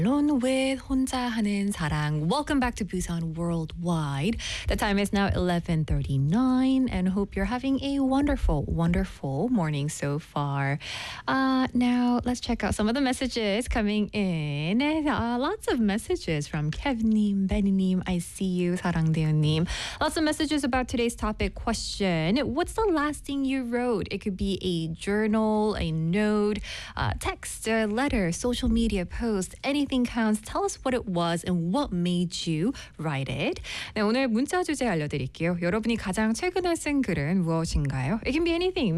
Alone with 혼자 하는 사랑. Welcome back to Busan Worldwide. The time is now 11:39 and hope you're having a wonderful, wonderful morning so far. Now, let's check out some of the messages coming in. Lots of messages from Kev님, Benny님, I see you, 사랑대우님. Lots of messages about today's topic question. What's the last thing you wrote? It could be a journal, a note, text, a letter, social media post, anything counts. Tell us what it was and what made you write it. 네, 오늘 문자 주제 알려드릴게요. 여러분이 가장 최근에 쓴 글은 무엇인가요? It can be anything.